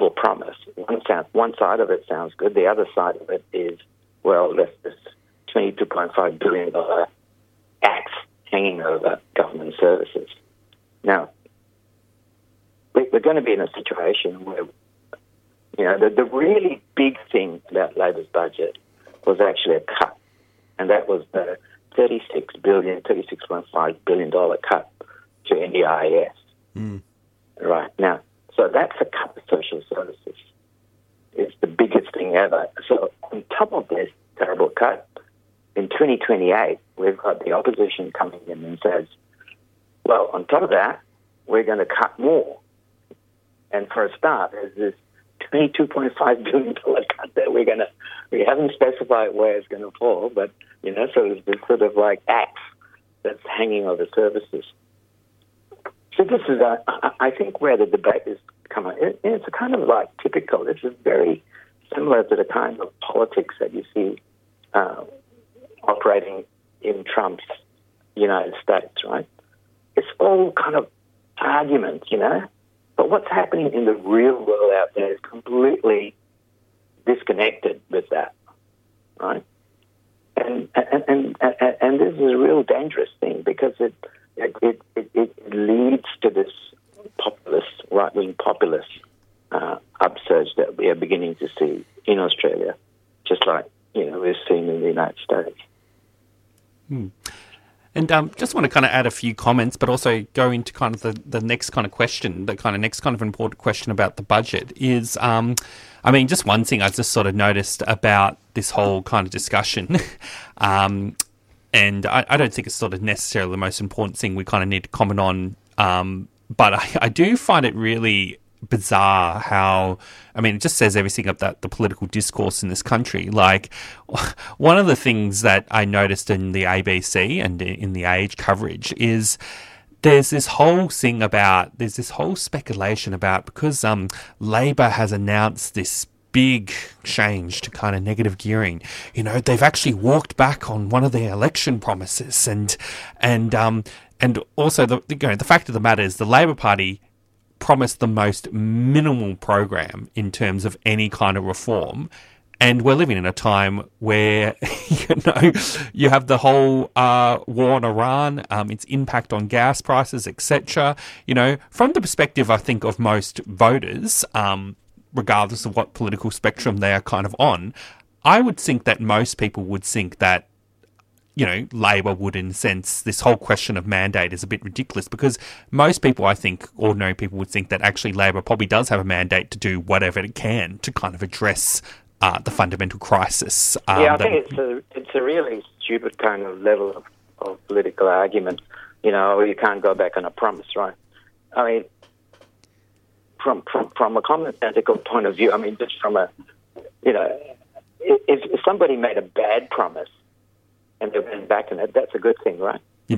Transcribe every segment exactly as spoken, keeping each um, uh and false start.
double promise. One, sound, one side of it sounds good. The other side of it is, well, there's this twenty-two point five billion dollars axe hanging over government services. Now, we're going to be in a situation where, you know, the, the really big thing about Labor's budget was actually a cut, and that was the thirty-six billion dollars, thirty-six point five billion dollars cut to N D I S. Mm. Right. Now, so that's a cut to social services. It's the biggest thing ever. So on top of this terrible cut, in twenty twenty-eight, we've got the opposition coming in and says, well, on top of that, we're going to cut more. And for a start, there's this twenty-two point five billion dollars cut that we're going to, we haven't specified where it's going to fall, but, you know, so it's this sort of like axe that's hanging over services. So this is, a, I think, where the debate is coming. It, it's a kind of like typical. This is very similar to the kind of politics that you see uh, operating in Trump's United States, right? It's all kind of arguments, you know? But what's happening in the real world out there is completely disconnected with that, right? And and and, and, and this is a real dangerous thing because it it, it, it, it leads to this populist, right-wing populist uh, upsurge that we are beginning to see in Australia, just like, you know, we've seen in the United States. Hmm. And um, just want to kind of add a few comments, but also go into kind of the, the next kind of question, the kind of next kind of important question about the budget is, um, I mean, just one thing I just sort of noticed about this whole kind of discussion, um, and I, I don't think it's sort of necessarily the most important thing we kind of need to comment on, um, but I, I do find it really bizarre how, I mean, it just says everything about the political discourse in this country. Like, one of the things that I noticed in the A B C and in the Age coverage is there's this whole thing about, there's this whole speculation about, because um, Labor has announced this big change to kind of negative gearing, you know, they've actually walked back on one of their election promises, and and um and also the you know the fact of the matter is the Labor Party promised the most minimal program in terms of any kind of reform. And we're living in a time where, you know, you have the whole uh, war on Iran, um, its impact on gas prices, et cetera. You know, from the perspective, I think, of most voters, um, regardless of what political spectrum they are kind of on, I would think that most people would think that, you know, Labor would, in a sense, this whole question of mandate is a bit ridiculous, because most people, I think, ordinary people would think that actually Labor probably does have a mandate to do whatever it can to kind of address uh, the fundamental crisis. Um, yeah, I that, think it's a, it's a really stupid kind of level of, of political argument. You know, you can't go back on a promise, right? I mean, from, from, from a commonsensical point of view, I mean, just from a, you know, if, if somebody made a bad promise, and they went back in it, that's a good thing, right? Yeah.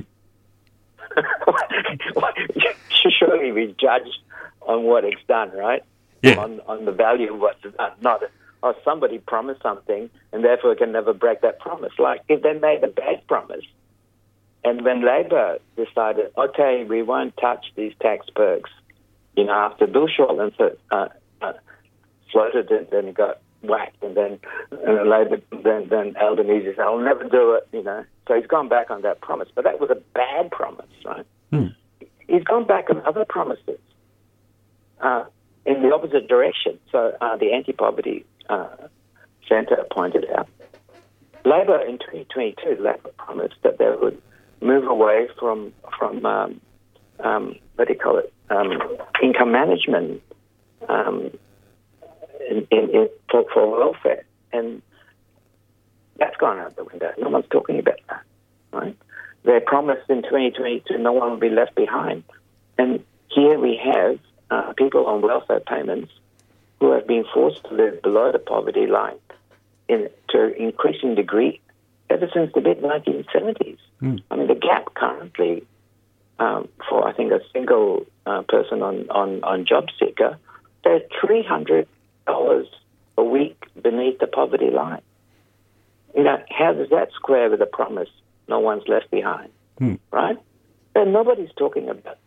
Surely we judge on what it's done, right? Yeah. On, on the value of what's done. Not, oh, somebody promised something and therefore can never break that promise. Like, if they made a bad promise, and when Labor decided, okay, we won't touch these tax perks, you know, after Bill Shortland uh, uh, floated it, then it got whacked, and then uh, Labor, then, then Albanese said, I'll never do it, you know. So he's gone back on that promise. But that was a bad promise, right? Hmm. He's gone back on other promises uh, in the opposite direction. So uh, the Anti-Poverty uh, Centre pointed out, Labor in twenty twenty-two, Labor promised that they would move away from, from um, um, what do you call it, um, income management um In, in, in, for, for welfare, and that's gone out the window. No one's talking about that, right? They promised in twenty twenty-two no one will be left behind, and here we have uh, people on welfare payments who have been forced to live below the poverty line in to increasing degree ever since the mid nineteen seventies. Mm. I mean, the gap currently um, for I think a single uh, person on on on job seeker, they're three hundred dollars a week beneath the poverty line. You know, how does that square with the promise no one's left behind, hmm. right? And nobody's talking about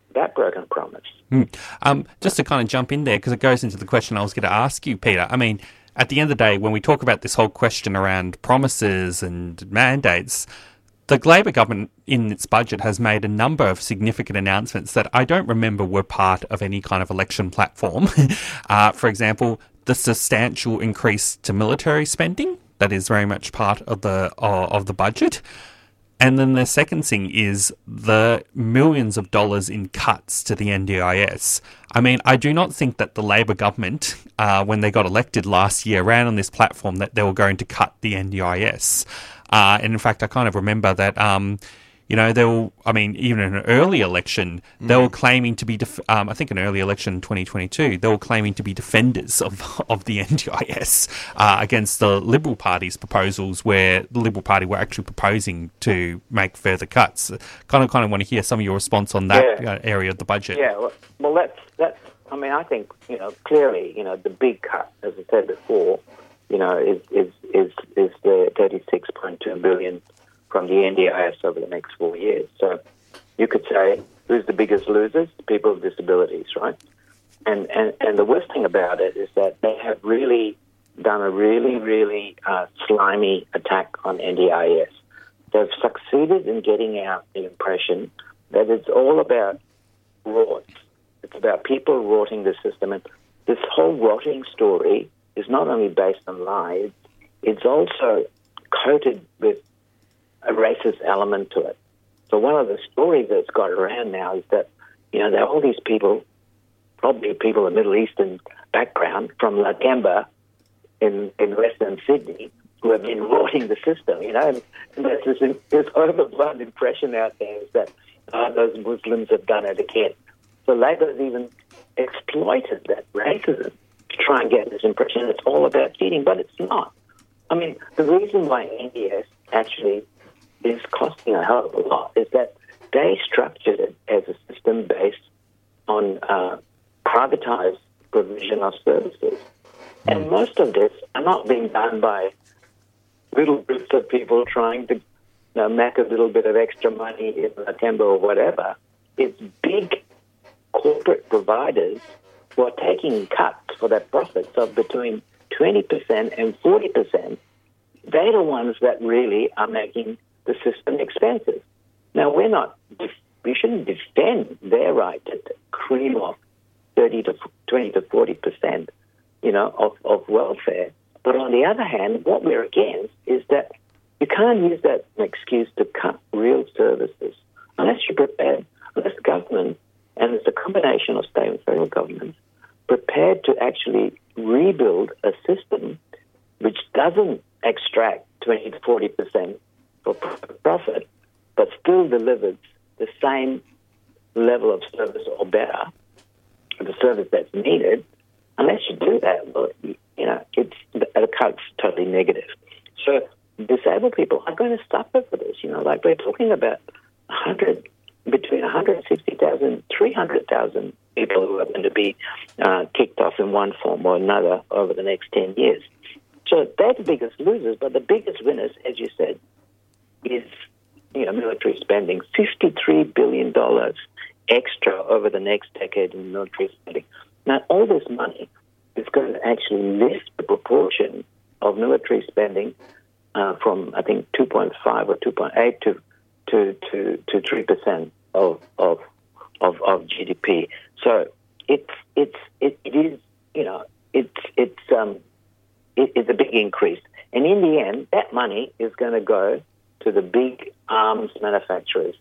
that broken promise. Mm. Um, just to kind of jump in there, because it goes into the question I was going to ask you, Peter. I mean, at the end of the day, when we talk about this whole question around promises and mandates, the Labor government in its budget has made a number of significant announcements that I don't remember were part of any kind of election platform. uh, for example, the substantial increase to military spending, that is very much part of the uh, of the budget. And then the second thing is the millions of dollars in cuts to the N D I S. I mean, I do not think that the Labor government, uh, when they got elected last year, ran on this platform that they were going to cut the N D I S. Uh, and in fact, I kind of remember that, um, you know, they were, I mean, even in an early election, they mm. were claiming to be, def- um, I think an early election in twenty twenty-two, they were claiming to be defenders of, of the N D I S uh, against the Liberal Party's proposals, where the Liberal Party were actually proposing to make further cuts. Kind of kind of want to hear some of your response on that yeah. area of the budget. Yeah, well, well, that's, that's, I mean, I think, you know, clearly, you know, the big cut, as I said before, you know, is, is, is, is the thirty-six point two billion dollars from the N D I S over the next four years. So you could say, who's the biggest losers? People with disabilities, right? And, and, and the worst thing about it is that they have really done a really, really uh, slimy attack on N D I S. They've succeeded in getting out the impression that it's all about rorts. It's about people rorting the system. And this whole rotting story is not only based on lies, it's also coated with a racist element to it. So one of the stories that's got around now is that, you know, there are all these people, probably people of Middle Eastern background from Lakemba in, in Western Sydney, who have been rotting the system, you know, and, and there's this, this overblown impression out there is that oh, those Muslims have done it again. So Labor's even exploited that racism to try and get this impression it's all about cheating, but it's not. I mean, the reason why N D S actually is costing a hell of a lot is that they structured it as a system based on uh, privatized provision of services. And most of this are not being done by little groups of people trying to you know, make a little bit of extra money in Lakemba or whatever. It's big corporate providers who are taking cuts for their profits of between twenty percent and forty percent. They're the ones that really are making the system expensive. Now, we're not, we shouldn't defend their right to cream off thirty to twenty to forty percent, you know, of, of welfare. But on the other hand, what we're against is that you can't use that as an excuse to cut real services unless you're prepared, unless the government, and it's a combination of state and federal governments, prepared to actually rebuild a system which doesn't extract twenty to forty percent for profit, but still delivers the same level of service or better, the service that's needed. Unless you do that, well, you know, it's the cut's totally negative. So disabled people are going to suffer for this. You know, like we're talking about one hundred, between one hundred sixty thousand, three hundred thousand people who are going to be uh, kicked off in one form or another over the next ten years. So they're the biggest losers, but the biggest winners, as you said, is, you know, military spending, fifty-three billion dollars extra over the next decade in military spending. Now, all this money is going to actually lift the proportion of military spending uh, from, I think, two point five or two point eight to to to to three percent of of of of G D P. So it's it's it, it is you know it's it's um it, it's a big increase, and in the end, that money is going to go to the big arms manufacturers,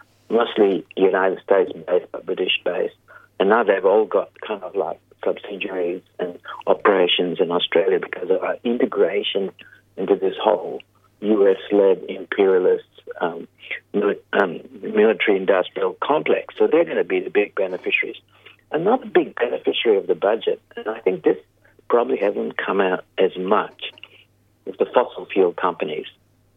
mostly United States based but British based, and now they've all got kind of like subsidiaries and operations in Australia because of our integration into this whole U S-led imperialist um, um, military-industrial complex. So they're going to be the big beneficiaries. Another big beneficiary of the budget, and I think this probably hasn't come out as much, is the fossil fuel companies.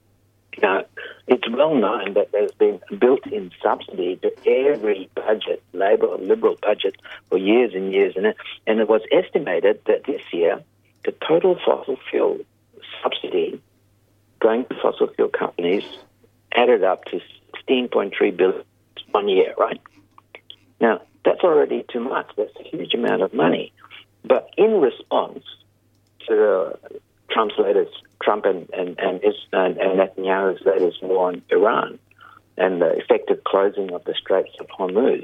Now, it's well known that there's been a built-in subsidy to every budget, Labor or Liberal budget, for years and years. And it, and it was estimated that this year, the total fossil fuel subsidy going to fossil fuel companies added up to sixteen point three billion dollars one year, right? Now, that's already too much. That's a huge amount of money. But in response to uh, Trump's latest, Trump and, and, and, his, and, and Netanyahu's latest war on Iran and the effective closing of the Straits of Hormuz,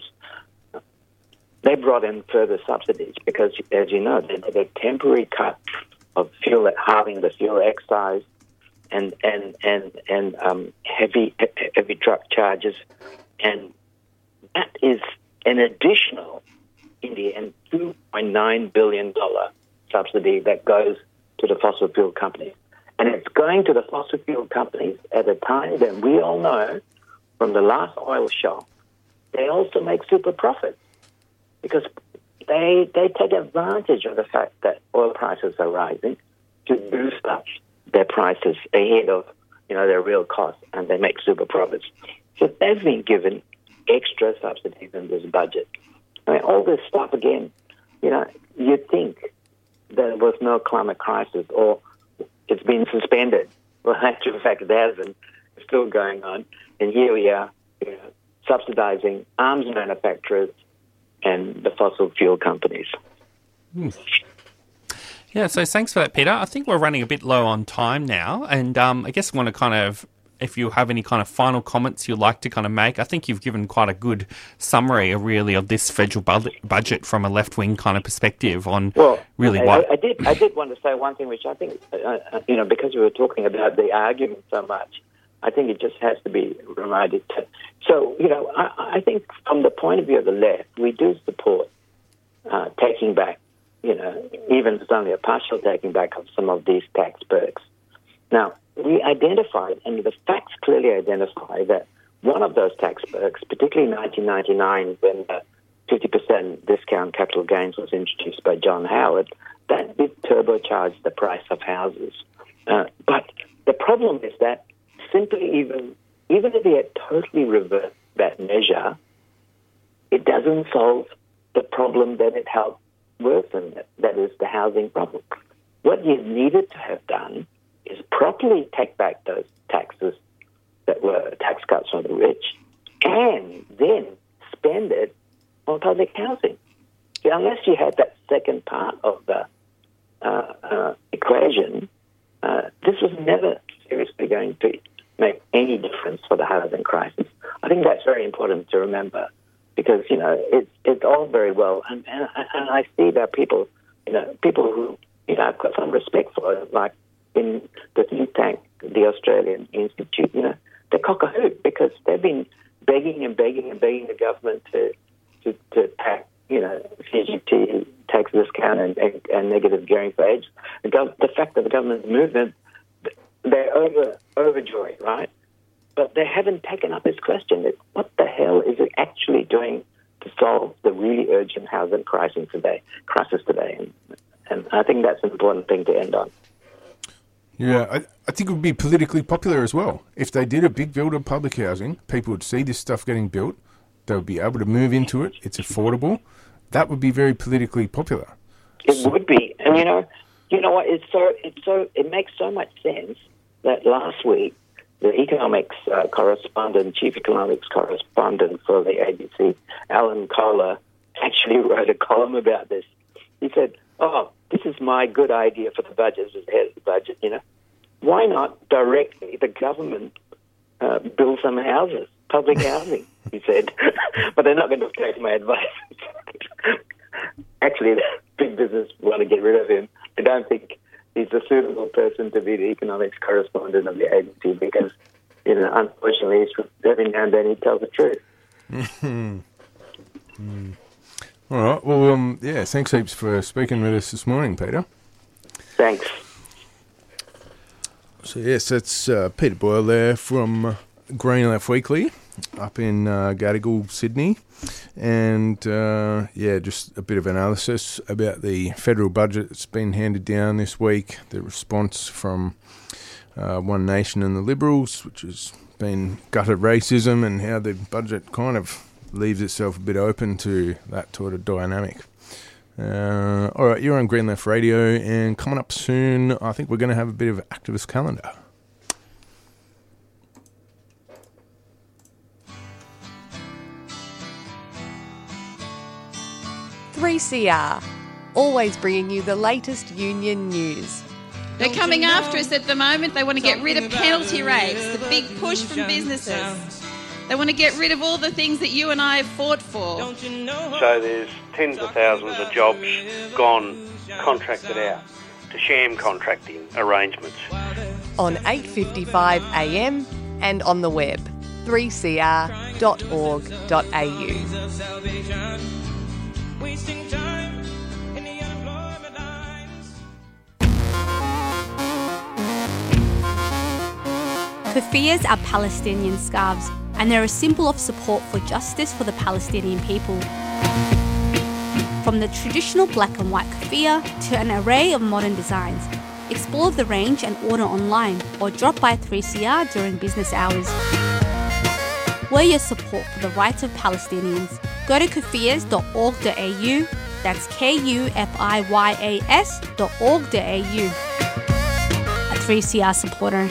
they brought in further subsidies because, as you know, they did a temporary cut of fuel, halving the fuel excise and and and and um, heavy heavy truck charges, and that is an additional, in the end, two point nine billion dollar subsidy that goes to the fossil fuel companies, and it's going to the fossil fuel companies at a time that we all know from the last oil shock they also make super profits because they they take advantage of the fact that oil prices are rising to boost up their prices ahead of, you know, their real costs, and they make super profits. So they've been given extra subsidies in this budget. I mean, all this stuff, again, you know, you'd think there was no climate crisis or it's been suspended. Well, actually, in fact, it hasn't. It's still going on. And here we are, you know, subsidizing arms manufacturers and the fossil fuel companies. Hmm. Yeah, so thanks for that, Peter. I think we're running a bit low on time now, and um, I guess I want to kind of, if you have any kind of final comments you'd like to kind of make, I think you've given quite a good summary, really, of this federal bu- budget from a left-wing kind of perspective on well, really I, what... I, I did I did want to say one thing, which I think, uh, you know, because we were talking about the argument so much, I think it just has to be reminded. To, so, you know, I, I think from the point of view of the left, we do support uh, taking back, you know, even if it's only a partial taking back of some of these tax perks. Now, we identified, and the facts clearly identify, that one of those tax perks, particularly in nineteen ninety-nine when the fifty percent discount capital gains was introduced by John Howard, that did turbocharge the price of houses. Uh, but the problem is that simply even, even if they had totally reversed that measure, it doesn't solve the problem that it helped worsen, that is the housing problem. What you needed to have done is properly take back those taxes that were tax cuts for the rich and then spend it on public housing. Yeah, unless you had that second part of the uh, uh, equation, uh, this was never seriously going to make any difference for the housing crisis. I think that's very important to remember because, you know, it's, it's all very well. And, and, and I see that people, you know, people who, you know, I've got some respect for it, like in the think tank, the Australian Institute, you know, they're cock-a-hoop because they've been begging and begging and begging the government to, to, to tax, you know, C G T, tax discount and, and, and negative gearing for age. The, gov- the fact that the government's movement, they're over, overjoyed, right? But they haven't taken up this question. What the hell is it actually doing to solve the really urgent housing crisis today? Crisis today, and, and I think that's an important thing to end on. Yeah, I, I think it would be politically popular as well. If they did a big build of public housing, people would see this stuff getting built. They would be able to move into it. It's affordable. That would be very politically popular. It so, would be, and you know, you know what? It's so it's so it makes so much sense that last week the economics uh, correspondent, chief economics correspondent for the A B C, Alan Kohler, actually wrote a column about this. He said, "Oh, this is my good idea for the budget, as head of the budget, you know. Why not directly the government uh, build some houses, public housing?" He said, "But they're not going to take my advice." Actually, the big business want to get rid of him. I don't think he's a suitable person to be the economics correspondent of the A B C because, you know, unfortunately, every now and then he tells the truth. Mm-hmm. Mm. All right. Well, um, yeah, thanks heaps for speaking with us this morning, Peter. Thanks. So, yes, that's uh, Peter Boyle there from Green Left Weekly up in uh, Gadigal, Sydney. And, uh, yeah, just a bit of analysis about the federal budget that's been handed down this week, the response from uh, One Nation and the Liberals, which has been gutted racism, and how the budget kind of leaves itself a bit open to that sort of dynamic. Uh, all right, you're on Green Left Radio, and coming up soon, I think we're going to have a bit of activist calendar. C R, always bringing you the latest union news. They're coming after us at the moment. They want to get rid of penalty rates, the big push from businesses. They want to get rid of all the things that you and I have fought for. So there's tens of thousands of jobs gone contracted out to sham contracting arrangements. On eight fifty-five a m and on the web, three c r dot org dot a u. Kufiyas are Palestinian scarves, and they're a symbol of support for justice for the Palestinian people. From the traditional black and white kufiyah to an array of modern designs, explore the range and order online or drop by three C R during business hours. Wear your support for the rights of Palestinians. Go to kufiyas dot org dot a u, that's K U F I Y A S dot org dot a u. A three C R supporter.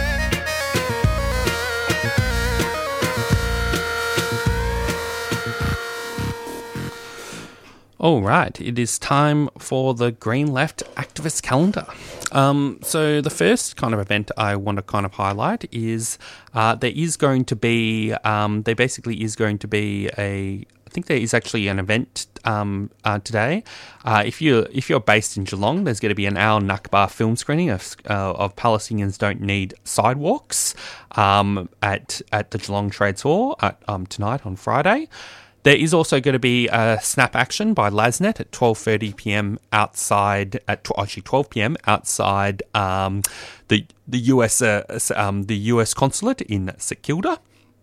All right, it is time for the Green Left Activist Calendar. Um, so the first kind of event I want to kind of highlight is uh, there is going to be, um, there basically is going to be a, I think there is actually an event um, uh, today. Uh, if you're if you're based in Geelong, there's going to be an Al Nakba film screening of, uh, of Palestinians Don't Need Sidewalks um, at at the Geelong Trades Hall at, um, tonight on Friday. There is also going to be a snap action by LASNet at twelve thirty p m outside, at actually twelve p m outside um, the the U S uh, um, the U S consulate in St Kilda.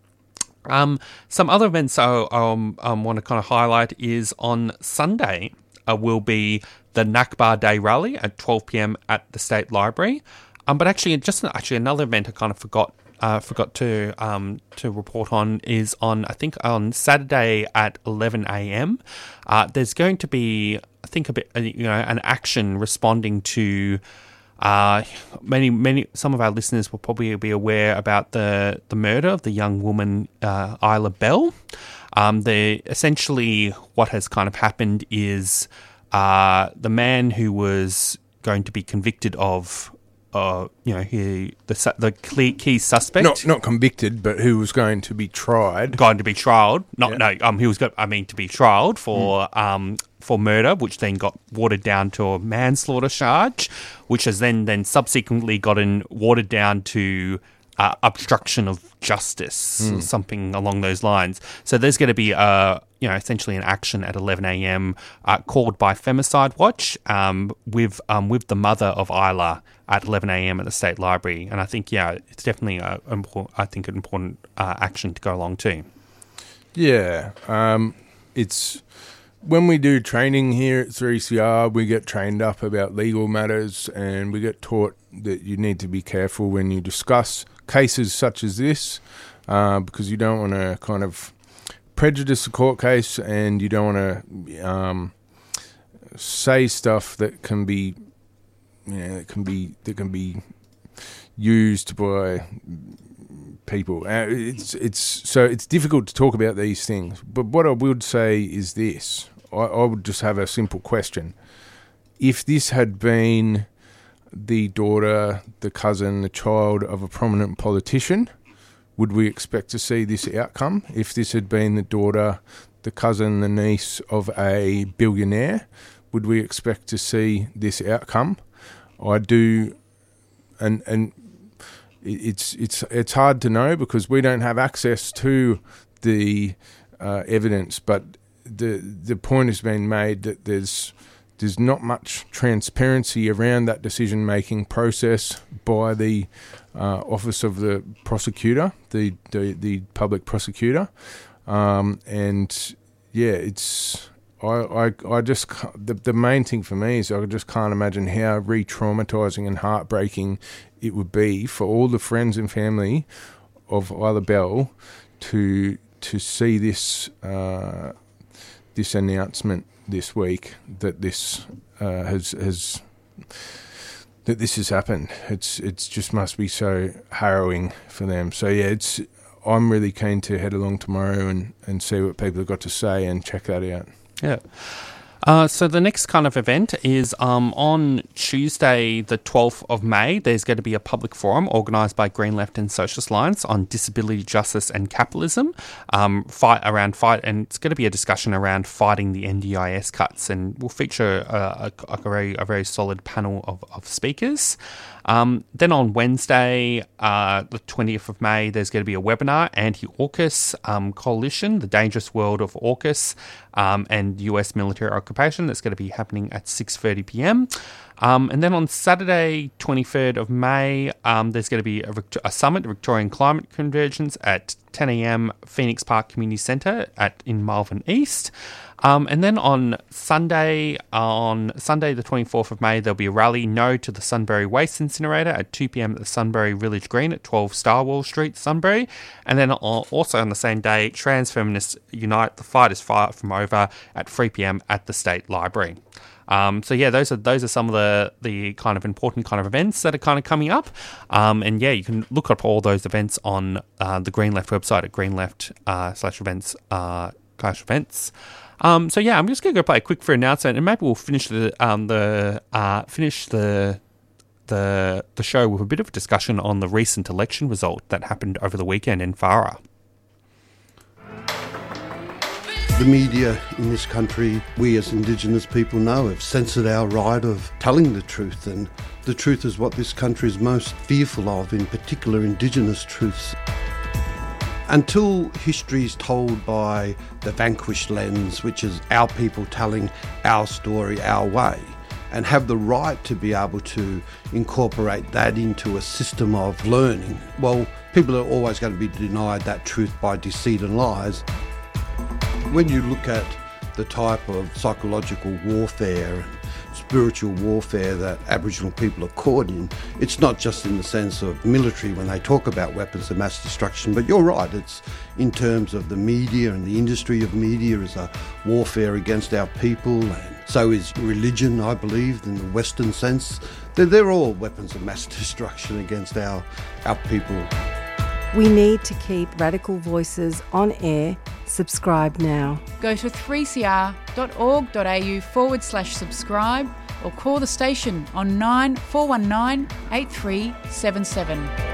Um, some other events I um, um, want to kind of highlight is on Sunday uh, will be the Nakba Day Rally at twelve p m at the State Library. Um, but actually, just actually another event I kind of forgot. Uh, forgot to um, to report on is on, I think, on Saturday at eleven a m. Uh, there's going to be, I think, a bit, you know, an action responding to uh, many, many. Some of our listeners will probably be aware about the the murder of the young woman uh, Isla Bell. Um, the essentially what has kind of happened is uh, the man who was going to be convicted of. Uh, you know, he the the key, key suspect, not not convicted, but who was going to be tried, going to be trialed. Not yeah. no, um, he was going. I mean, to be trialed for mm. um for murder, which then got watered down to a manslaughter charge, which has then then subsequently gotten watered down to uh, obstruction of justice, mm. or something along those lines. So there's going to be a you know essentially an action at eleven a m uh, called by Femicide Watch um with um with the mother of Isla at eleven a m at the State Library, and I think yeah, it's definitely a important. I think an important uh, action to go along to. Yeah, um, it's when we do training here at three C R, we get trained up about legal matters, and we get taught that you need to be careful when you discuss cases such as this, uh, because you don't want to kind of prejudice a court case, and you don't want to um, say stuff that can be. Yeah, it can be that can be used by people. Uh, it's it's so it's difficult to talk about these things. But what I would say is this: I, I would just have a simple question. If this had been the daughter, the cousin, the child of a prominent politician, would we expect to see this outcome? If this had been the daughter, the cousin, the niece of a billionaire, would we expect to see this outcome? I do, and and it's it's it's hard to know because we don't have access to the uh, evidence. But the the point has been made that there's there's not much transparency around that decision making process by the uh, office of the prosecutor, the the, the public prosecutor, um, and yeah, it's. I, I, I just the the main thing for me is I just can't imagine how re-traumatising and heartbreaking it would be for all the friends and family of Isla Bell to to see this uh, this announcement this week that this uh, has has that this has happened. It's it's just must be so harrowing for them. So yeah, it's I'm really keen to head along tomorrow and, and see what people have got to say and check that out. Yeah. Uh, so the next kind of event is um, on Tuesday, the twelfth of May. There's going to be a public forum organised by Green Left and Socialist Alliance on disability, justice, and capitalism. Um, fight around fight, and it's going to be a discussion around fighting the N D I S cuts, and will feature a, a, a very a very solid panel of, of speakers. Um, then on Wednesday, uh, the twentieth of May, there's going to be a webinar, Anti-AUKUS um, Coalition, The Dangerous World of AUKUS um, and U S Military Occupation. That's going to be happening at six thirty p.m. Um, and then on Saturday, twenty-third of May, um, there's going to be a, a summit, Victorian Climate Convergence, at ten a.m. Phoenix Park Community Centre at in Malvern East. Um, and then on Sunday, on Sunday the twenty-fourth of May, there'll be a rally, No to the Sunbury Waste Incinerator, at two p.m. at the Sunbury Village Green at twelve Starwell Street, Sunbury. And then also on the same day, Trans Feminists Unite, the fight is far from over, at three p.m. at the State Library. Um, so yeah, those are those are some of the, the kind of important kind of events that are kind of coming up. Um, and yeah, you can look up all those events on uh, the Green Left website at greenleft uh, slash events uh, slash events. Um, so yeah, I'm just going to go play a quick for announcement, and maybe we'll finish the um, the uh, finish the the the show with a bit of a discussion on the recent election result that happened over the weekend in Farah. The media in this country, we as Indigenous people know, have censored our right of telling the truth, and the truth is what this country is most fearful of, in particular Indigenous truths. Until history is told by the vanquished lens, which is our people telling our story our way, and have the right to be able to incorporate that into a system of learning, well, people are always going to be denied that truth by deceit and lies. When you look at the type of psychological warfare and spiritual warfare that Aboriginal people are caught in, it's not just in the sense of military when they talk about weapons of mass destruction, but you're right, it's in terms of the media, and the industry of media is a warfare against our people, and so is religion, I believe, in the Western sense. They're, they're all weapons of mass destruction against our, our people. We need to keep Radical Voices on air. Subscribe now. Go to three c r dot org dot a u forward slash subscribe or call the station on nine four one nine eight three seven seven.